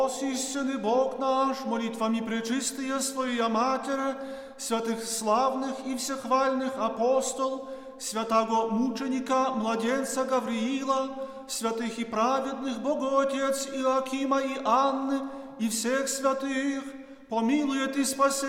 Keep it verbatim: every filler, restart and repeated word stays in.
Истинный Бог наш, молитвами пречистые Своя Матерь, святых славных и всехвальных апостол, святаго мученика, младенца Гавриила, святых и праведных Боготец Иоакима и Анны, и всех святых, помилует и спасе